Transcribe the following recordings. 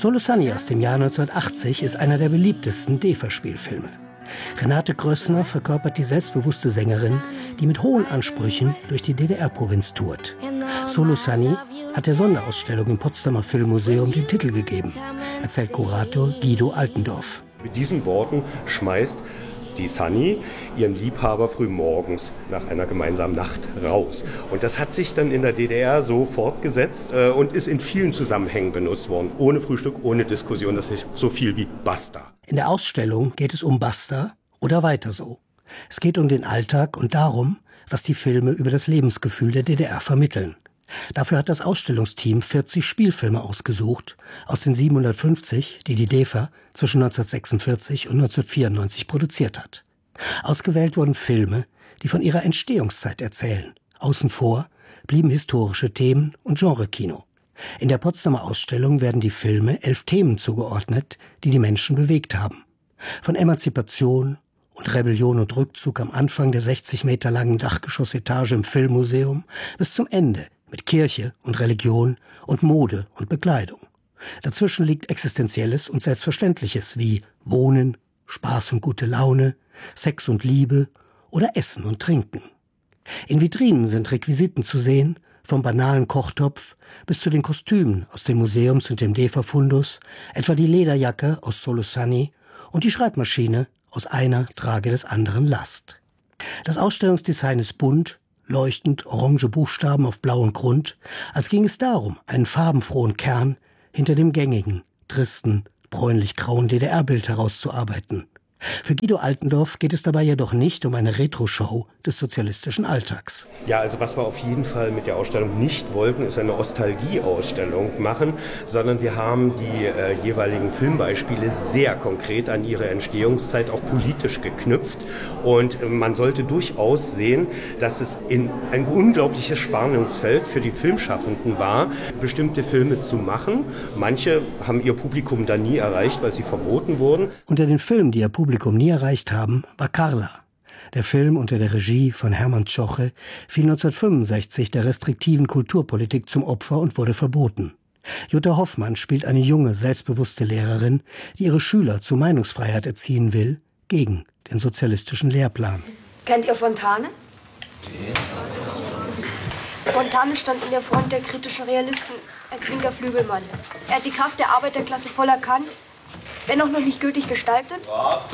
Solo Sunny aus dem Jahr 1980 ist einer der beliebtesten DEFA-Spielfilme. Renate Grössner verkörpert die selbstbewusste Sängerin, die mit hohen Ansprüchen durch die DDR-Provinz tourt. Solo Sunny hat der Sonderausstellung im Potsdamer Filmmuseum den Titel gegeben, erzählt Kurator Guido Altendorf. Mit diesen Worten schmeißt die Sunny ihren Liebhaber frühmorgens nach einer gemeinsamen Nacht raus. Und das hat sich dann in der DDR so fortgesetzt und ist in vielen Zusammenhängen benutzt worden. Ohne Frühstück, ohne Diskussion. Das ist so viel wie Basta. In der Ausstellung geht es um Basta oder weiter so. Es geht um den Alltag und darum, was die Filme über das Lebensgefühl der DDR vermitteln. Dafür hat das Ausstellungsteam 40 Spielfilme ausgesucht, aus den 750, die die DEFA zwischen 1946 und 1994 produziert hat. Ausgewählt wurden Filme, die von ihrer Entstehungszeit erzählen. Außen vor blieben historische Themen und Genrekino. In der Potsdamer Ausstellung werden die Filme 11 Themen zugeordnet, die die Menschen bewegt haben. Von Emanzipation und Rebellion und Rückzug am Anfang der 60 Meter langen Dachgeschossetage im Filmmuseum bis zum Ende mit Kirche und Religion und Mode und Bekleidung. Dazwischen liegt Existenzielles und Selbstverständliches wie Wohnen, Spaß und gute Laune, Sex und Liebe oder Essen und Trinken. In Vitrinen sind Requisiten zu sehen, vom banalen Kochtopf bis zu den Kostümen aus den Museums und dem DEFA-Fundus, etwa die Lederjacke aus Solo Sunny und die Schreibmaschine aus Einer trage des anderen Last. Das Ausstellungsdesign ist bunt, leuchtend orange Buchstaben auf blauem Grund, als ging es darum, einen farbenfrohen Kern hinter dem gängigen, tristen, bräunlich-grauen DDR-Bild herauszuarbeiten. Für Guido Altendorf geht es dabei jedoch nicht um eine Retro-Show des sozialistischen Alltags. Ja, also was wir auf jeden Fall mit der Ausstellung nicht wollten, ist eine Nostalgie-Ausstellung machen, sondern wir haben die jeweiligen Filmbeispiele sehr konkret an ihre Entstehungszeit auch politisch geknüpft. Und man sollte durchaus sehen, dass es ein unglaubliches Spannungsfeld für die Filmschaffenden war, bestimmte Filme zu machen. Manche haben ihr Publikum da nie erreicht, weil sie verboten wurden. Unter den Filmen, die ihr Publikum nie erreicht haben, war Carla. Der Film unter der Regie von Hermann Tschoche fiel 1965 der restriktiven Kulturpolitik zum Opfer und wurde verboten. Jutta Hoffmann spielt eine junge, selbstbewusste Lehrerin, die ihre Schüler zur Meinungsfreiheit erziehen will, gegen den sozialistischen Lehrplan. Kennt ihr Fontane? Fontane stand in der Front der kritischen Realisten als linker Flügelmann. Er hat die Kraft der Arbeiterklasse voll erkannt, wenn auch noch nicht gültig gestaltet.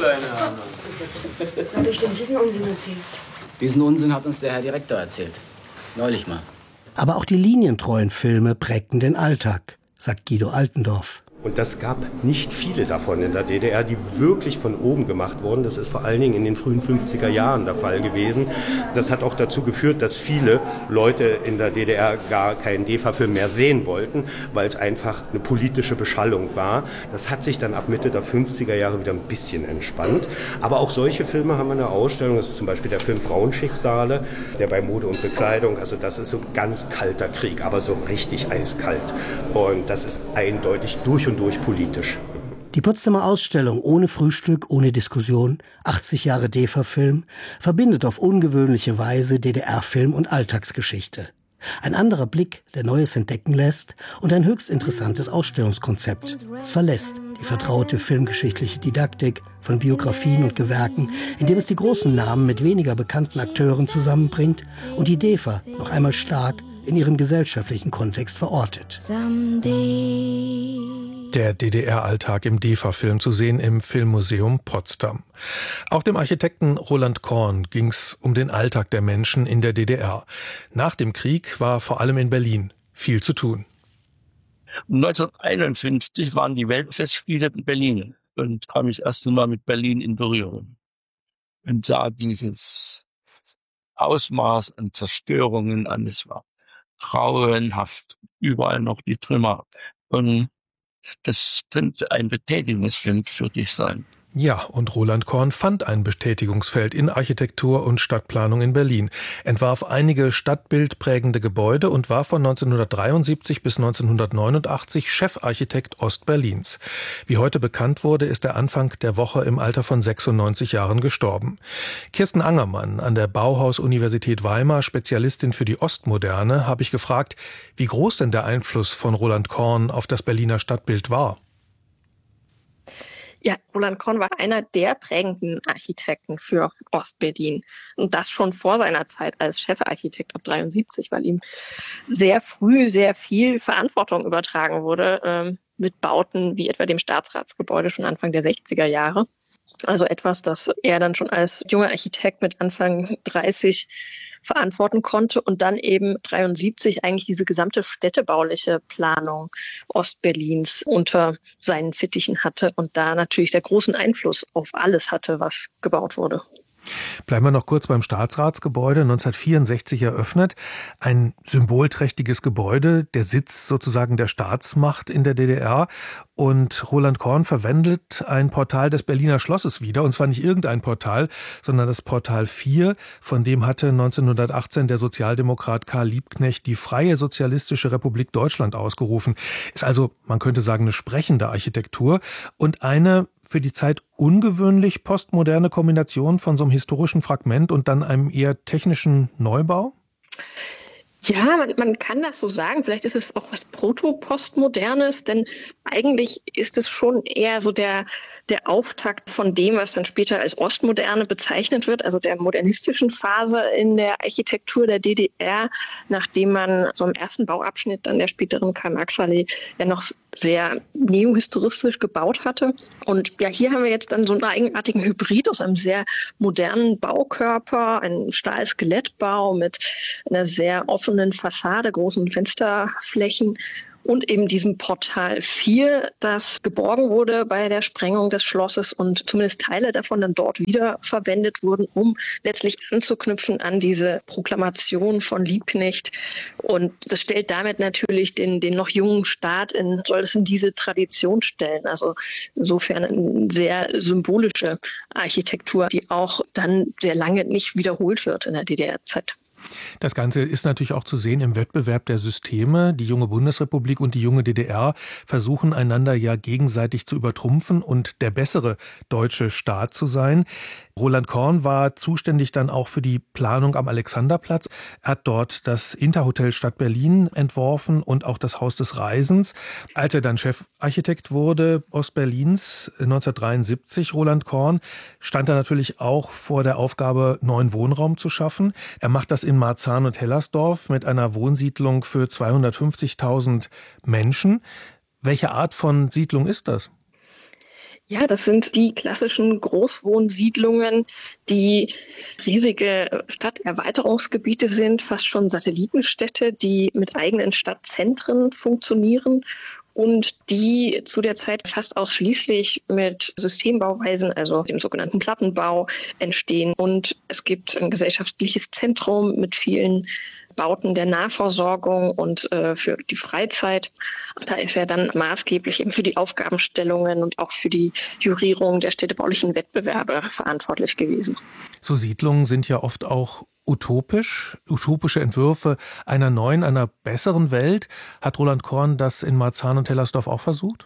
Hat euch denn diesen Unsinn erzählt? Diesen Unsinn hat uns der Herr Direktor erzählt. Neulich mal. Aber auch die linientreuen Filme prägten den Alltag, sagt Guido Altendorf. Und das gab nicht viele davon in der DDR, die wirklich von oben gemacht wurden. Das ist vor allen Dingen in den frühen 50er Jahren der Fall gewesen. Das hat auch dazu geführt, dass viele Leute in der DDR gar keinen DEFA-Film mehr sehen wollten, weil es einfach eine politische Beschallung war. Das hat sich dann ab Mitte der 50er Jahre wieder ein bisschen entspannt. Aber auch solche Filme haben wir in der Ausstellung. Das ist zum Beispiel der Film Frauenschicksale, der bei Mode und Bekleidung, also das ist so ganz kalter Krieg, aber so richtig eiskalt. Und das ist eindeutig durch und durch politisch. Die Potsdamer Ausstellung Ohne Frühstück, ohne Diskussion, 80 Jahre DEFA-Film, verbindet auf ungewöhnliche Weise DDR-Film und Alltagsgeschichte. Ein anderer Blick, der Neues entdecken lässt, und ein höchst interessantes Ausstellungskonzept. Es verlässt die vertraute filmgeschichtliche Didaktik von Biografien und Gewerken, indem es die großen Namen mit weniger bekannten Akteuren zusammenbringt und die DEFA noch einmal stark in ihrem gesellschaftlichen Kontext verortet. Der DDR-Alltag im DEFA-Film zu sehen im Filmmuseum Potsdam. Auch dem Architekten Roland Korn ging es um den Alltag der Menschen in der DDR. Nach dem Krieg war vor allem in Berlin viel zu tun. 1951 waren die Weltfestspiele in Berlin und kam ich erst einmal mit Berlin in Berührung und sah dieses Ausmaß an Zerstörungen an. Es war grauenhaft, überall noch die Trümmer. Und das könnte ein Betätigungsfeld für dich sein. Ja, und Roland Korn fand ein Betätigungsfeld in Architektur und Stadtplanung in Berlin, entwarf einige stadtbildprägende Gebäude und war von 1973 bis 1989 Chefarchitekt Ostberlins. Wie heute bekannt wurde, ist er Anfang der Woche im Alter von 96 Jahren gestorben. Kirsten Angermann an der Bauhaus-Universität Weimar, Spezialistin für die Ostmoderne, habe ich gefragt, wie groß denn der Einfluss von Roland Korn auf das Berliner Stadtbild war. Ja, Roland Korn war einer der prägenden Architekten für Ostberlin. Und das schon vor seiner Zeit als Chefarchitekt ab 73, weil ihm sehr früh sehr viel Verantwortung übertragen wurde, mit Bauten wie etwa dem Staatsratsgebäude schon Anfang der 60er Jahre. Also etwas, das er dann schon als junger Architekt mit Anfang 30 verantworten konnte und dann eben 73 eigentlich diese gesamte städtebauliche Planung Ostberlins unter seinen Fittichen hatte und da natürlich sehr großen Einfluss auf alles hatte, was gebaut wurde. Bleiben wir noch kurz beim Staatsratsgebäude, 1964 eröffnet. Ein symbolträchtiges Gebäude, der Sitz sozusagen der Staatsmacht in der DDR. Und Roland Korn verwendet ein Portal des Berliner Schlosses wieder. Und zwar nicht irgendein Portal, sondern das Portal 4. Von dem hatte 1918 der Sozialdemokrat Karl Liebknecht die Freie Sozialistische Republik Deutschland ausgerufen. Ist also, man könnte sagen, eine sprechende Architektur und eine für die Zeit ungewöhnlich postmoderne Kombination von so einem historischen Fragment und dann einem eher technischen Neubau? Ja, man kann das so sagen. Vielleicht ist es auch was Proto-Postmodernes, denn eigentlich ist es schon eher so der Auftakt von dem, was dann später als Ostmoderne bezeichnet wird, also der modernistischen Phase in der Architektur der DDR, nachdem man so im ersten Bauabschnitt dann der späteren Karl-Marx-Allee ja noch sehr neohistoristisch gebaut hatte. Und ja, hier haben wir jetzt dann so einen eigenartigen Hybrid aus einem sehr modernen Baukörper, einem Stahlskelettbau mit einer sehr offenen Fassade, großen Fensterflächen und eben diesem Portal 4, das geborgen wurde bei der Sprengung des Schlosses und zumindest Teile davon dann dort wieder verwendet wurden, um letztlich anzuknüpfen an diese Proklamation von Liebknecht. Und das stellt damit natürlich den noch jungen Staat soll es in diese Tradition stellen. Also insofern eine sehr symbolische Architektur, die auch dann sehr lange nicht wiederholt wird in der DDR-Zeit. Das Ganze ist natürlich auch zu sehen im Wettbewerb der Systeme. Die junge Bundesrepublik und die junge DDR versuchen einander ja gegenseitig zu übertrumpfen und der bessere deutsche Staat zu sein. Roland Korn war zuständig dann auch für die Planung am Alexanderplatz. Er hat dort das Interhotel Stadt Berlin entworfen und auch das Haus des Reisens. Als er dann Chefarchitekt wurde Ostberlins 1973, Roland Korn, stand er natürlich auch vor der Aufgabe, neuen Wohnraum zu schaffen. Er macht das in Marzahn und Hellersdorf mit einer Wohnsiedlung für 250.000 Menschen. Welche Art von Siedlung ist das? Ja, das sind die klassischen Großwohnsiedlungen, die riesige Stadterweiterungsgebiete sind, fast schon Satellitenstädte, die mit eigenen Stadtzentren funktionieren und die zu der Zeit fast ausschließlich mit Systembauweisen, also dem sogenannten Plattenbau, entstehen. Und es gibt ein gesellschaftliches Zentrum mit vielen Bauten der Nahversorgung und für die Freizeit. Da ist er dann maßgeblich eben für die Aufgabenstellungen und auch für die Jurierung der städtebaulichen Wettbewerbe verantwortlich gewesen. So Siedlungen sind ja oft auch utopische Entwürfe einer neuen, einer besseren Welt. Hat Roland Korn das in Marzahn und Hellersdorf auch versucht?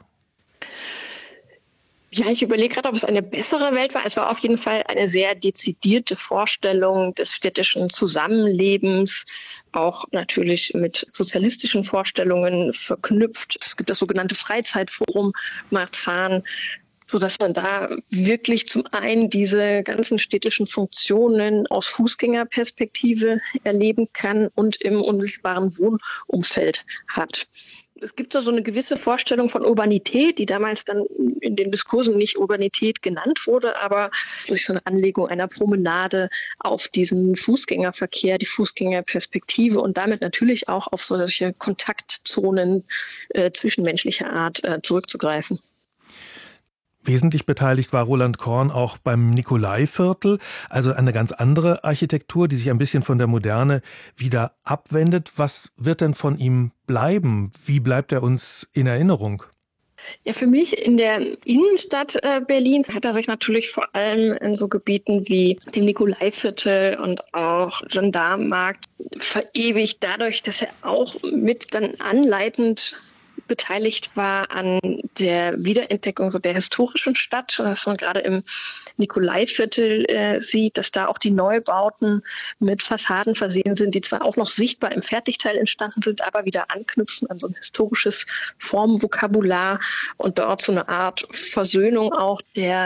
Ja, ich überlege gerade, ob es eine bessere Welt war. Es war auf jeden Fall eine sehr dezidierte Vorstellung des städtischen Zusammenlebens, auch natürlich mit sozialistischen Vorstellungen verknüpft. Es gibt das sogenannte Freizeitforum Marzahn, sodass man da wirklich zum einen diese ganzen städtischen Funktionen aus Fußgängerperspektive erleben kann und im unmittelbaren Wohnumfeld hat. Es gibt da so eine gewisse Vorstellung von Urbanität, die damals dann in den Diskursen nicht Urbanität genannt wurde, aber durch so eine Anlegung einer Promenade auf diesen Fußgängerverkehr, die Fußgängerperspektive und damit natürlich auch auf solche Kontaktzonen zwischenmenschlicher Art zurückzugreifen. Wesentlich beteiligt war Roland Korn auch beim Nikolaiviertel, also eine ganz andere Architektur, die sich ein bisschen von der Moderne wieder abwendet. Was wird denn von ihm bleiben? Wie bleibt er uns in Erinnerung? Ja, für mich in der Innenstadt Berlins hat er sich natürlich vor allem in so Gebieten wie dem Nikolaiviertel und auch Gendarmenmarkt verewigt, dadurch, dass er auch mit dann anleitend beteiligt war an der Wiederentdeckung so der historischen Stadt, dass man gerade im Nikolaiviertel sieht, dass da auch die Neubauten mit Fassaden versehen sind, die zwar auch noch sichtbar im Fertigteil entstanden sind, aber wieder anknüpfen an so ein historisches Formvokabular und dort so eine Art Versöhnung auch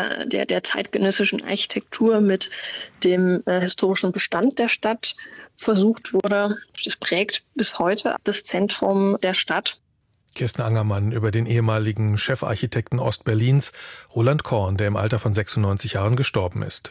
der zeitgenössischen Architektur mit dem historischen Bestand der Stadt versucht wurde. Das prägt bis heute das Zentrum der Stadt. Kirsten Angermann über den ehemaligen Chefarchitekten Ostberlins, Roland Korn, der im Alter von 96 Jahren gestorben ist.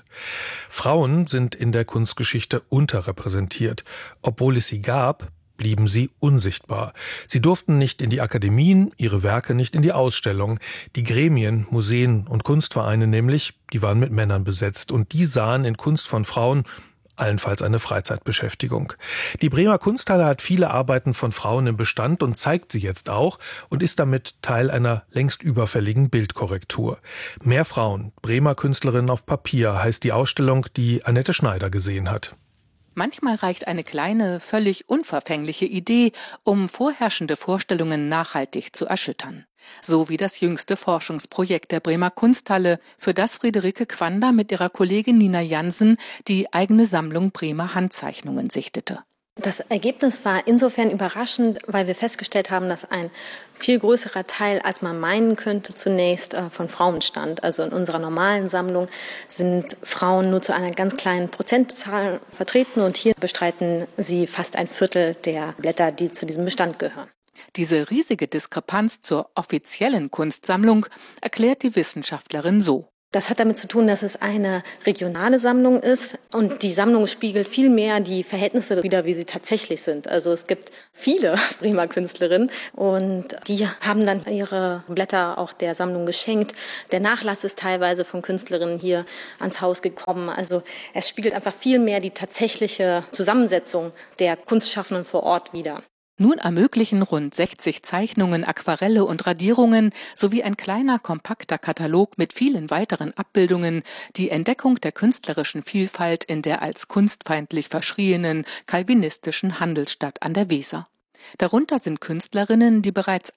Frauen sind in der Kunstgeschichte unterrepräsentiert. Obwohl es sie gab, blieben sie unsichtbar. Sie durften nicht in die Akademien, ihre Werke nicht in die Ausstellung. Die Gremien, Museen und Kunstvereine nämlich, die waren mit Männern besetzt und die sahen in Kunst von Frauen allenfalls eine Freizeitbeschäftigung. Die Bremer Kunsthalle hat viele Arbeiten von Frauen im Bestand und zeigt sie jetzt auch und ist damit Teil einer längst überfälligen Bildkorrektur. Mehr Frauen, Bremer Künstlerinnen auf Papier heißt die Ausstellung, die Annette Schneider gesehen hat. Manchmal reicht eine kleine, völlig unverfängliche Idee, um vorherrschende Vorstellungen nachhaltig zu erschüttern. So wie das jüngste Forschungsprojekt der Bremer Kunsthalle, für das Friederike Quander mit ihrer Kollegin Nina Jansen die eigene Sammlung Bremer Handzeichnungen sichtete. Das Ergebnis war insofern überraschend, weil wir festgestellt haben, dass ein viel größerer Teil, als man meinen könnte, zunächst von Frauen stammt. Also in unserer normalen Sammlung sind Frauen nur zu einer ganz kleinen Prozentzahl vertreten und hier bestreiten sie fast ein Viertel der Blätter, die zu diesem Bestand gehören. Diese riesige Diskrepanz zur offiziellen Kunstsammlung erklärt die Wissenschaftlerin so. Das hat damit zu tun, dass es eine regionale Sammlung ist und die Sammlung spiegelt viel mehr die Verhältnisse wider, wie sie tatsächlich sind. Also es gibt viele Bremer Künstlerinnen und die haben dann ihre Blätter auch der Sammlung geschenkt. Der Nachlass ist teilweise von Künstlerinnen hier ans Haus gekommen. Also es spiegelt einfach viel mehr die tatsächliche Zusammensetzung der Kunstschaffenden vor Ort wider. Nun ermöglichen rund 60 Zeichnungen, Aquarelle und Radierungen sowie ein kleiner, kompakter Katalog mit vielen weiteren Abbildungen die Entdeckung der künstlerischen Vielfalt in der als kunstfeindlich verschrienen calvinistischen Handelsstadt an der Weser. Darunter sind Künstlerinnen, die bereits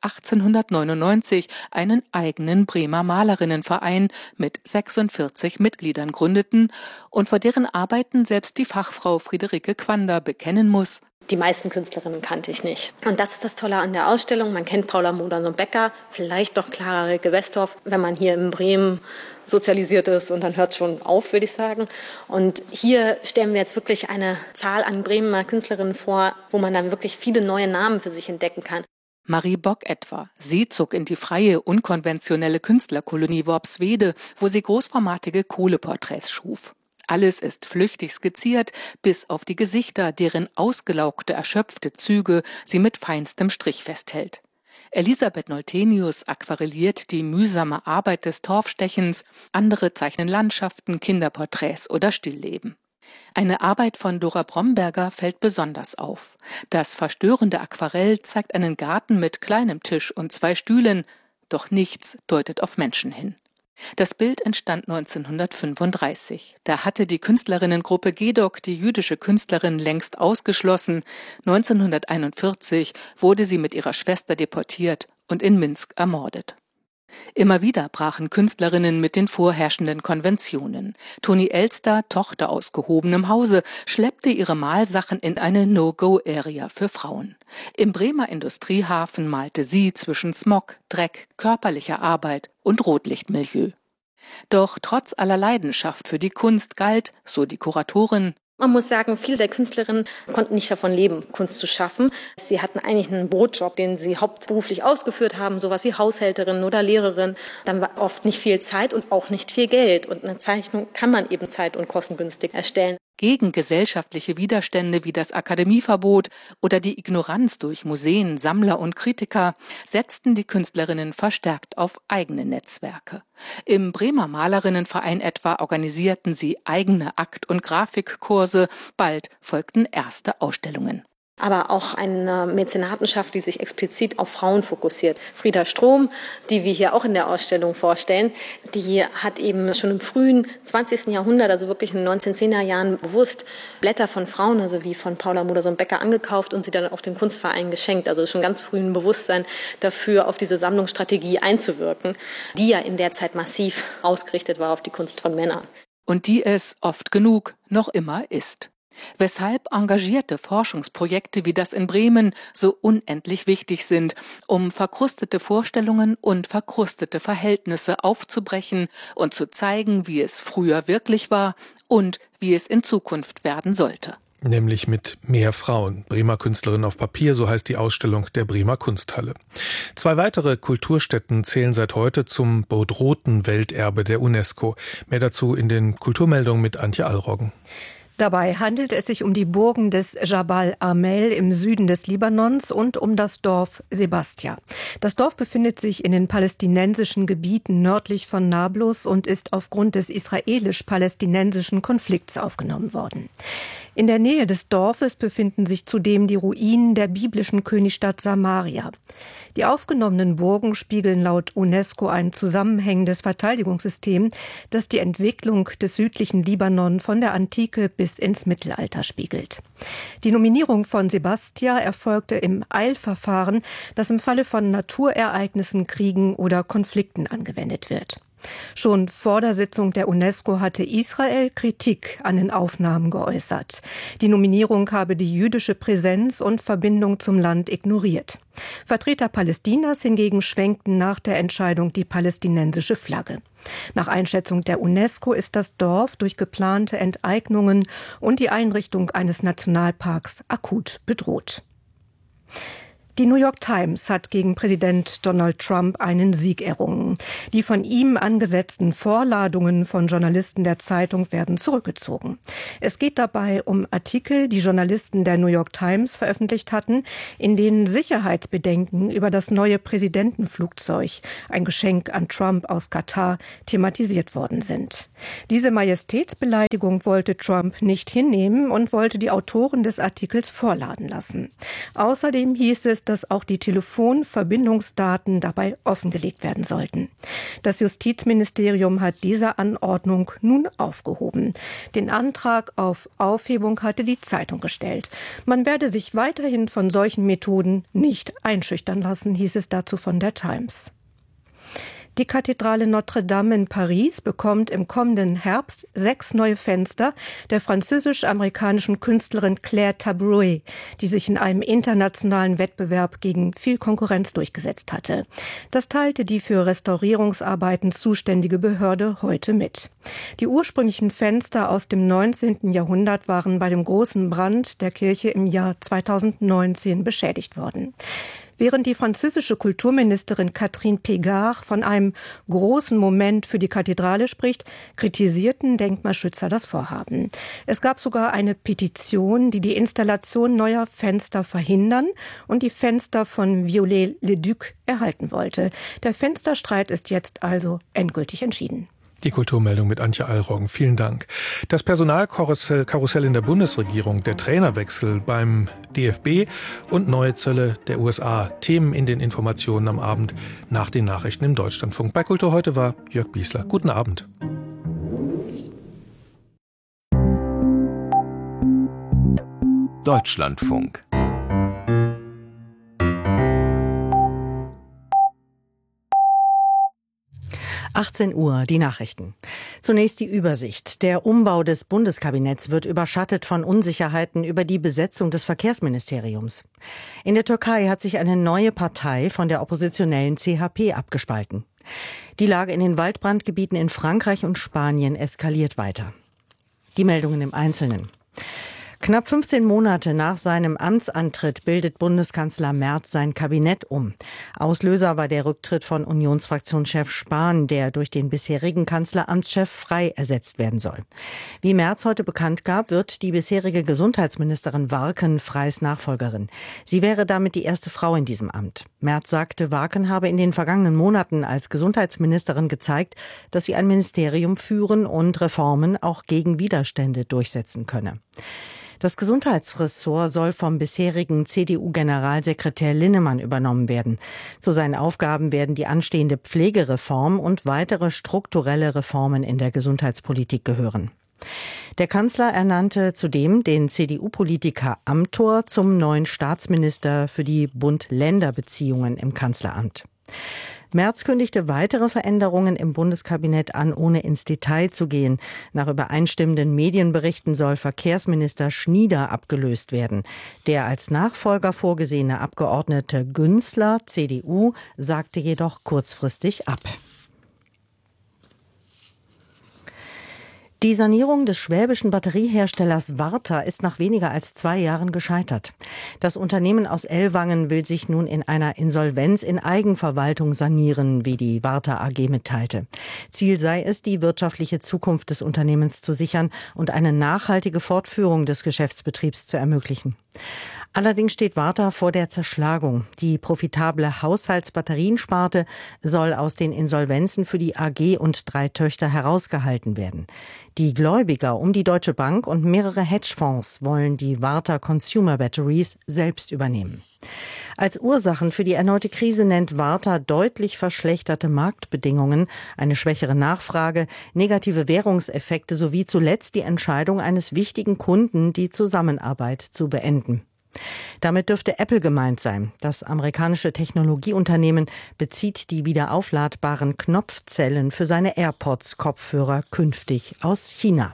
1899 einen eigenen Bremer Malerinnenverein mit 46 Mitgliedern gründeten und vor deren Arbeiten selbst die Fachfrau Friederike Quander bekennen muss: Die meisten Künstlerinnen kannte ich nicht. Und das ist das Tolle an der Ausstellung. Man kennt Paula Modersohn-Becker, vielleicht doch Clara Rilke-Westhoff, wenn man hier in Bremen sozialisiert ist. Und dann hört es schon auf, würde ich sagen. Und hier stellen wir jetzt wirklich eine Zahl an Bremer Künstlerinnen vor, wo man dann wirklich viele neue Namen für sich entdecken kann. Marie Bock etwa. Sie zog in die freie, unkonventionelle Künstlerkolonie Worpswede, wo sie großformatige Kohleporträts schuf. Alles ist flüchtig skizziert, bis auf die Gesichter, deren ausgelaugte, erschöpfte Züge sie mit feinstem Strich festhält. Elisabeth Noltenius aquarelliert die mühsame Arbeit des Torfstechens, andere zeichnen Landschaften, Kinderporträts oder Stillleben. Eine Arbeit von Dora Bromberger fällt besonders auf. Das verstörende Aquarell zeigt einen Garten mit kleinem Tisch und 2 Stühlen, doch nichts deutet auf Menschen hin. Das Bild entstand 1935. Da hatte die Künstlerinnengruppe GEDOC die jüdische Künstlerin längst ausgeschlossen. 1941 wurde sie mit ihrer Schwester deportiert und in Minsk ermordet. Immer wieder brachen Künstlerinnen mit den vorherrschenden Konventionen. Toni Elster, Tochter aus gehobenem Hause, schleppte ihre Malsachen in eine No-Go-Area für Frauen. Im Bremer Industriehafen malte sie zwischen Smog, Dreck, körperlicher Arbeit und Rotlichtmilieu. Doch trotz aller Leidenschaft für die Kunst galt, so die Kuratorin, Man muss sagen, viele der Künstlerinnen konnten nicht davon leben, Kunst zu schaffen. Sie hatten eigentlich einen Brotjob, den sie hauptberuflich ausgeführt haben, sowas wie Haushälterin oder Lehrerin. Dann war oft nicht viel Zeit und auch nicht viel Geld. Und eine Zeichnung kann man eben zeit- und kostengünstig erstellen. Gegen gesellschaftliche Widerstände wie das Akademieverbot oder die Ignoranz durch Museen, Sammler und Kritiker setzten die Künstlerinnen verstärkt auf eigene Netzwerke. Im Bremer Malerinnenverein etwa organisierten sie eigene Akt- und Grafikkurse, bald folgten erste Ausstellungen. aber auch eine Mäzenatenschaft, die sich explizit auf Frauen fokussiert. Frieda Strohm, die wir hier auch in der Ausstellung vorstellen, die hat eben schon im frühen 20. Jahrhundert, also wirklich in den 1910er Jahren, bewusst Blätter von Frauen, also wie von Paula Modersohn-Becker, angekauft und sie dann auch den Kunstvereinen geschenkt. Also schon ganz früh ein Bewusstsein dafür, auf diese Sammlungsstrategie einzuwirken, die ja in der Zeit massiv ausgerichtet war auf die Kunst von Männern. Und die es oft genug noch immer ist. Weshalb engagierte Forschungsprojekte wie das in Bremen so unendlich wichtig sind, um verkrustete Vorstellungen und verkrustete Verhältnisse aufzubrechen und zu zeigen, wie es früher wirklich war und wie es in Zukunft werden sollte. Nämlich mit mehr Frauen. Bremer Künstlerin auf Papier, so heißt die Ausstellung der Bremer Kunsthalle. 2 weitere Kulturstätten zählen seit heute zum bedrohten Welterbe der UNESCO. Mehr dazu in den Kulturmeldungen mit Antje Allroggen. Dabei handelt es sich um die Burgen des Jabal Amel im Süden des Libanons und um das Dorf Sebastia. Das Dorf befindet sich in den palästinensischen Gebieten nördlich von Nablus und ist aufgrund des israelisch-palästinensischen Konflikts aufgenommen worden. In der Nähe des Dorfes befinden sich zudem die Ruinen der biblischen Königstadt Samaria. Die aufgenommenen Burgen spiegeln laut UNESCO ein zusammenhängendes Verteidigungssystem, das die Entwicklung des südlichen Libanon von der Antike bis ins Mittelalter spiegelt. Die Nominierung von Sebastia erfolgte im Eilverfahren, das im Falle von Naturereignissen, Kriegen oder Konflikten angewendet wird. Schon vor der Sitzung der UNESCO hatte Israel Kritik an den Aufnahmen geäußert. Die Nominierung habe die jüdische Präsenz und Verbindung zum Land ignoriert. Vertreter Palästinas hingegen schwenkten nach der Entscheidung die palästinensische Flagge. Nach Einschätzung der UNESCO ist das Dorf durch geplante Enteignungen und die Einrichtung eines Nationalparks akut bedroht. Die New York Times hat gegen Präsident Donald Trump einen Sieg errungen. Die von ihm angesetzten Vorladungen von Journalisten der Zeitung werden zurückgezogen. Es geht dabei um Artikel, die Journalisten der New York Times veröffentlicht hatten, in denen Sicherheitsbedenken über das neue Präsidentenflugzeug, ein Geschenk an Trump aus Katar, thematisiert worden sind. Diese Majestätsbeleidigung wollte Trump nicht hinnehmen und wollte die Autoren des Artikels vorladen lassen. Außerdem hieß es, dass auch die Telefonverbindungsdaten dabei offengelegt werden sollten. Das Justizministerium hat diese Anordnung nun aufgehoben. Den Antrag auf Aufhebung hatte die Zeitung gestellt. Man werde sich weiterhin von solchen Methoden nicht einschüchtern lassen, hieß es dazu von der Times. Die Kathedrale Notre-Dame in Paris bekommt im kommenden Herbst 6 neue Fenster der französisch-amerikanischen Künstlerin Claire Tabouret, die sich in einem internationalen Wettbewerb gegen viel Konkurrenz durchgesetzt hatte. Das teilte die für Restaurierungsarbeiten zuständige Behörde heute mit. Die ursprünglichen Fenster aus dem 19. Jahrhundert waren bei dem großen Brand der Kirche im Jahr 2019 beschädigt worden. Während die französische Kulturministerin Catherine Pégard von einem großen Moment für die Kathedrale spricht, kritisierten Denkmalschützer das Vorhaben. Es gab sogar eine Petition, die die Installation neuer Fenster verhindern und die Fenster von Viollet-le-Duc erhalten wollte. Der Fensterstreit ist jetzt also endgültig entschieden. Die Kulturmeldung mit Antje Allroggen. Vielen Dank. Das Personalkarussell in der Bundesregierung, der Trainerwechsel beim DFB und neue Zölle der USA. Themen in den Informationen am Abend nach den Nachrichten im Deutschlandfunk. Bei Kultur heute war Jörg Biesler. Guten Abend. Deutschlandfunk. Uhr, die Nachrichten. Zunächst die Übersicht. Der Umbau des Bundeskabinetts wird überschattet von Unsicherheiten über die Besetzung des Verkehrsministeriums. In der Türkei hat sich eine neue Partei von der oppositionellen CHP abgespalten. Die Lage in den Waldbrandgebieten in Frankreich und Spanien eskaliert weiter. Die Meldungen im Einzelnen. Knapp 15 Monate nach seinem Amtsantritt bildet Bundeskanzler Merz sein Kabinett um. Auslöser war der Rücktritt von Unionsfraktionschef Spahn, der durch den bisherigen Kanzleramtschef Frey ersetzt werden soll. Wie Merz heute bekannt gab, wird die bisherige Gesundheitsministerin Warken Freys Nachfolgerin. Sie wäre damit die erste Frau in diesem Amt. Merz sagte, Warken habe in den vergangenen Monaten als Gesundheitsministerin gezeigt, dass sie ein Ministerium führen und Reformen auch gegen Widerstände durchsetzen könne. Das Gesundheitsressort soll vom bisherigen CDU-Generalsekretär Linnemann übernommen werden. Zu seinen Aufgaben werden die anstehende Pflegereform und weitere strukturelle Reformen in der Gesundheitspolitik gehören. Der Kanzler ernannte zudem den CDU-Politiker Amthor zum neuen Staatsminister für die Bund-Länder-Beziehungen im Kanzleramt. Merz kündigte weitere Veränderungen im Bundeskabinett an, ohne ins Detail zu gehen. Nach übereinstimmenden Medienberichten soll Verkehrsminister Schnieder abgelöst werden. Der als Nachfolger vorgesehene Abgeordnete Günzler, CDU, sagte jedoch kurzfristig ab. Die Sanierung des schwäbischen Batterieherstellers Varta ist nach weniger als 2 Jahren gescheitert. Das Unternehmen aus Ellwangen will sich nun in einer Insolvenz in Eigenverwaltung sanieren, wie die Varta AG mitteilte. Ziel sei es, die wirtschaftliche Zukunft des Unternehmens zu sichern und eine nachhaltige Fortführung des Geschäftsbetriebs zu ermöglichen. Allerdings steht Varta vor der Zerschlagung. Die profitable Haushaltsbatteriensparte soll aus den Insolvenzen für die AG und 3 Töchter herausgehalten werden. Die Gläubiger um die Deutsche Bank und mehrere Hedgefonds wollen die Varta Consumer Batteries selbst übernehmen. Als Ursachen für die erneute Krise nennt Varta deutlich verschlechterte Marktbedingungen, eine schwächere Nachfrage, negative Währungseffekte sowie zuletzt die Entscheidung eines wichtigen Kunden, die Zusammenarbeit zu beenden. Damit dürfte Apple gemeint sein. Das amerikanische Technologieunternehmen bezieht die wiederaufladbaren Knopfzellen für seine AirPods-Kopfhörer künftig aus China.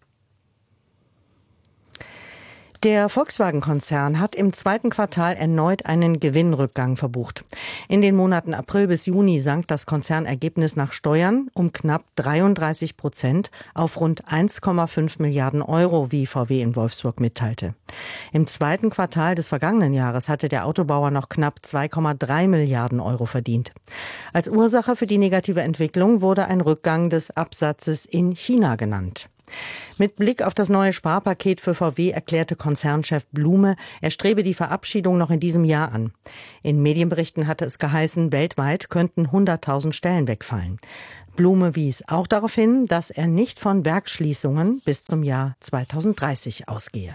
Der Volkswagen-Konzern hat im 2. Quartal erneut einen Gewinnrückgang verbucht. In den Monaten April bis Juni sank das Konzernergebnis nach Steuern um knapp 33% auf rund 1,5 Milliarden Euro, wie VW in Wolfsburg mitteilte. Im 2. Quartal des vergangenen Jahres hatte der Autobauer noch knapp 2,3 Milliarden Euro verdient. Als Ursache für die negative Entwicklung wurde ein Rückgang des Absatzes in China genannt. Mit Blick auf das neue Sparpaket für VW erklärte Konzernchef Blume, er strebe die Verabschiedung noch in diesem Jahr an. In Medienberichten hatte es geheißen, weltweit könnten 100.000 Stellen wegfallen. Blume wies auch darauf hin, dass er nicht von Werksschließungen bis zum Jahr 2030 ausgehe.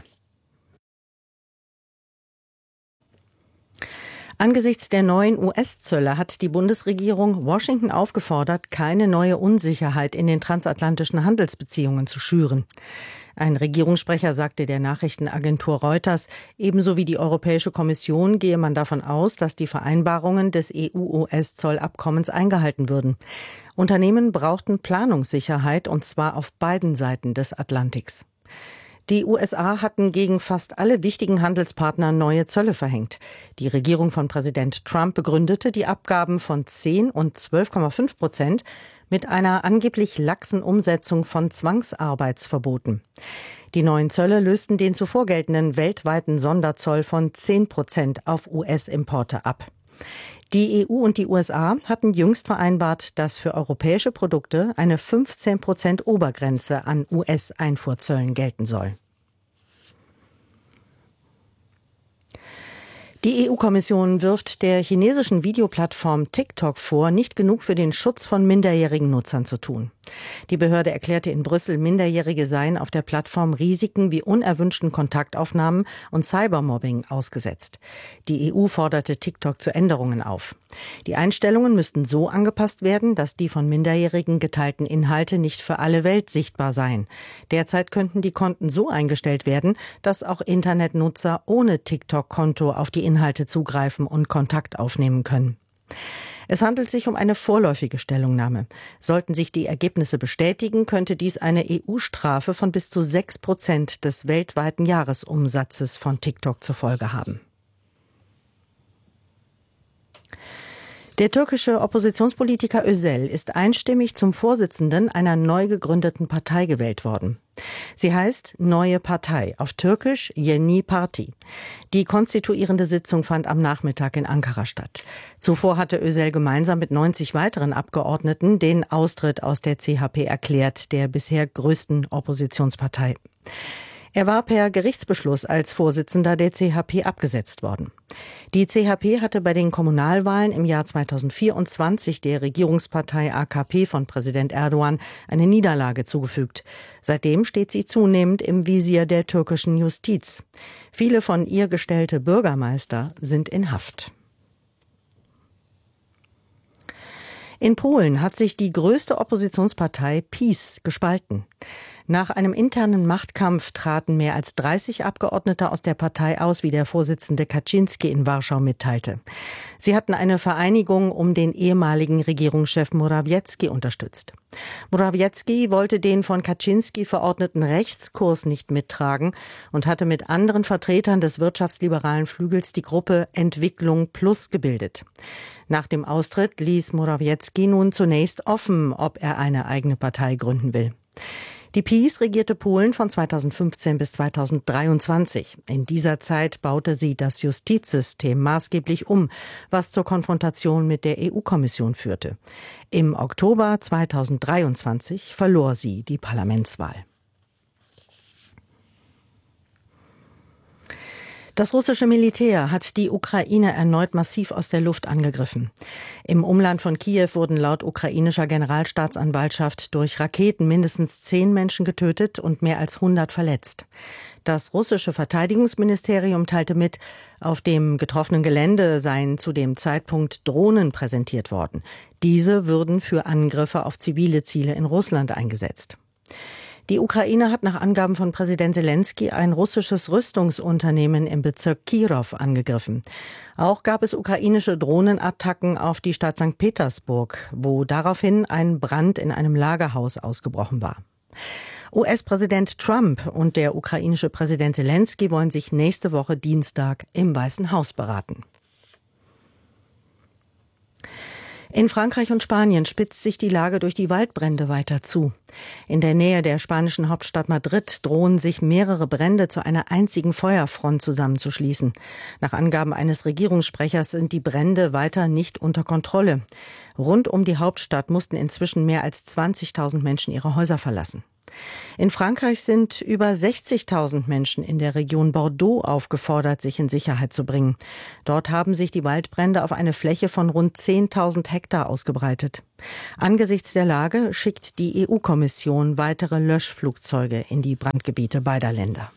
Angesichts der neuen US-Zölle hat die Bundesregierung Washington aufgefordert, keine neue Unsicherheit in den transatlantischen Handelsbeziehungen zu schüren. Ein Regierungssprecher sagte der Nachrichtenagentur Reuters, ebenso wie die Europäische Kommission gehe man davon aus, dass die Vereinbarungen des EU-US-Zollabkommens eingehalten würden. Unternehmen brauchten Planungssicherheit, und zwar auf beiden Seiten des Atlantiks. Die USA hatten gegen fast alle wichtigen Handelspartner neue Zölle verhängt. Die Regierung von Präsident Trump begründete die Abgaben von 10 und 12,5% mit einer angeblich laxen Umsetzung von Zwangsarbeitsverboten. Die neuen Zölle lösten den zuvor geltenden weltweiten Sonderzoll von 10% auf US-Importe ab. Die EU und die USA hatten jüngst vereinbart, dass für europäische Produkte eine 15% Obergrenze an US-Einfuhrzöllen gelten soll. Die EU-Kommission wirft der chinesischen Videoplattform TikTok vor, nicht genug für den Schutz von minderjährigen Nutzern zu tun. Die Behörde erklärte in Brüssel, Minderjährige seien auf der Plattform Risiken wie unerwünschten Kontaktaufnahmen und Cybermobbing ausgesetzt. Die EU forderte TikTok zu Änderungen auf. Die Einstellungen müssten so angepasst werden, dass die von Minderjährigen geteilten Inhalte nicht für alle Welt sichtbar seien. Derzeit könnten die Konten so eingestellt werden, dass auch Internetnutzer ohne TikTok-Konto auf die Inhalte zugreifen und Kontakt aufnehmen können. Es handelt sich um eine vorläufige Stellungnahme. Sollten sich die Ergebnisse bestätigen, könnte dies eine EU-Strafe von bis zu 6% des weltweiten Jahresumsatzes von TikTok zur Folge haben. Der türkische Oppositionspolitiker Özel ist einstimmig zum Vorsitzenden einer neu gegründeten Partei gewählt worden. Sie heißt Neue Partei, auf Türkisch Yeni Parti. Die konstituierende Sitzung fand am Nachmittag in Ankara statt. Zuvor hatte Özel gemeinsam mit 90 weiteren Abgeordneten den Austritt aus der CHP erklärt, der bisher größten Oppositionspartei. Er war per Gerichtsbeschluss als Vorsitzender der CHP abgesetzt worden. Die CHP hatte bei den Kommunalwahlen im Jahr 2024 der Regierungspartei AKP von Präsident Erdogan eine Niederlage zugefügt. Seitdem steht sie zunehmend im Visier der türkischen Justiz. Viele von ihr gestellte Bürgermeister sind in Haft. In Polen hat sich die größte Oppositionspartei PiS gespalten. Nach einem internen Machtkampf traten mehr als 30 Abgeordnete aus der Partei aus, wie der Vorsitzende Kaczyński in Warschau mitteilte. Sie hatten eine Vereinigung um den ehemaligen Regierungschef Morawiecki unterstützt. Morawiecki wollte den von Kaczyński verordneten Rechtskurs nicht mittragen und hatte mit anderen Vertretern des wirtschaftsliberalen Flügels die Gruppe Entwicklung Plus gebildet. Nach dem Austritt ließ Morawiecki nun zunächst offen, ob er eine eigene Partei gründen will. Die PiS regierte Polen von 2015 bis 2023. In dieser Zeit baute sie das Justizsystem maßgeblich um, was zur Konfrontation mit der EU-Kommission führte. Im Oktober 2023 verlor sie die Parlamentswahl. Das russische Militär hat die Ukraine erneut massiv aus der Luft angegriffen. Im Umland von Kiew wurden laut ukrainischer Generalstaatsanwaltschaft durch Raketen mindestens 10 Menschen getötet und mehr als 100 verletzt. Das russische Verteidigungsministerium teilte mit, auf dem getroffenen Gelände seien zu dem Zeitpunkt Drohnen präsentiert worden. Diese würden für Angriffe auf zivile Ziele in Russland eingesetzt. Die Ukraine hat nach Angaben von Präsident Selenskyj ein russisches Rüstungsunternehmen im Bezirk Kirow angegriffen. Auch gab es ukrainische Drohnenattacken auf die Stadt St. Petersburg, wo daraufhin ein Brand in einem Lagerhaus ausgebrochen war. US-Präsident Trump und der ukrainische Präsident Selenskyj wollen sich nächste Woche Dienstag im Weißen Haus beraten. In Frankreich und Spanien spitzt sich die Lage durch die Waldbrände weiter zu. In der Nähe der spanischen Hauptstadt Madrid drohen sich mehrere Brände zu einer einzigen Feuerfront zusammenzuschließen. Nach Angaben eines Regierungssprechers sind die Brände weiter nicht unter Kontrolle. Rund um die Hauptstadt mussten inzwischen mehr als 20.000 Menschen ihre Häuser verlassen. In Frankreich sind über 60.000 Menschen in der Region Bordeaux aufgefordert, sich in Sicherheit zu bringen. Dort haben sich die Waldbrände auf eine Fläche von rund 10.000 Hektar ausgebreitet. Angesichts der Lage schickt die EU-Kommission weitere Löschflugzeuge in die Brandgebiete beider Länder.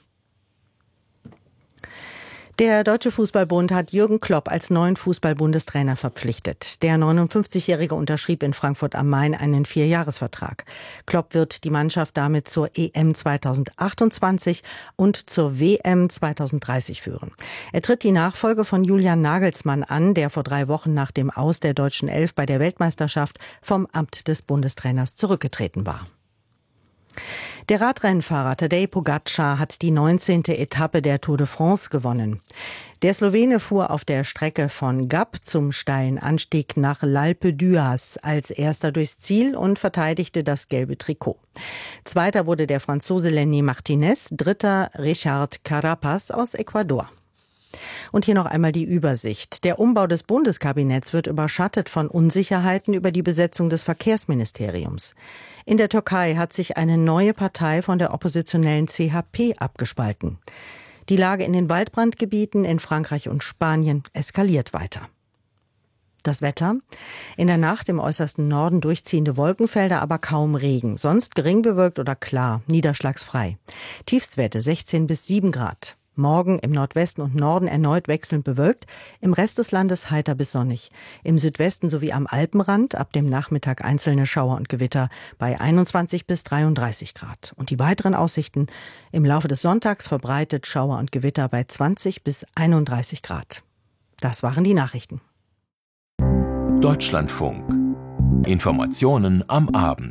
Der Deutsche Fußballbund hat Jürgen Klopp als neuen Fußball-Bundestrainer verpflichtet. Der 59-Jährige unterschrieb in Frankfurt am Main einen 4-Jahres-Vertrag. Klopp wird die Mannschaft damit zur EM 2028 und zur WM 2030 führen. Er tritt die Nachfolge von Julian Nagelsmann an, der vor 3 Wochen nach dem Aus der deutschen Elf bei der Weltmeisterschaft vom Amt des Bundestrainers zurückgetreten war. Der Radrennfahrer Tadej Pogačar hat die 19. Etappe der Tour de France gewonnen. Der Slowene fuhr auf der Strecke von Gap zum steilen Anstieg nach l'Alpe d'Huez als erster durchs Ziel und verteidigte das gelbe Trikot. Zweiter wurde der Franzose Lenny Martinez, dritter Richard Carapaz aus Ecuador. Und hier noch einmal die Übersicht. Der Umbau des Bundeskabinetts wird überschattet von Unsicherheiten über die Besetzung des Verkehrsministeriums. In der Türkei hat sich eine neue Partei von der oppositionellen CHP abgespalten. Die Lage in den Waldbrandgebieten in Frankreich und Spanien eskaliert weiter. Das Wetter: in der Nacht im äußersten Norden durchziehende Wolkenfelder, aber kaum Regen. Sonst gering bewölkt oder klar, niederschlagsfrei. Tiefstwerte 16 bis 7 Grad. Morgen im Nordwesten und Norden erneut wechselnd bewölkt, im Rest des Landes heiter bis sonnig. Im Südwesten sowie am Alpenrand ab dem Nachmittag einzelne Schauer und Gewitter bei 21 bis 33 Grad. Und die weiteren Aussichten: im Laufe des Sonntags verbreitet Schauer und Gewitter bei 20 bis 31 Grad. Das waren die Nachrichten. Deutschlandfunk. Informationen am Abend.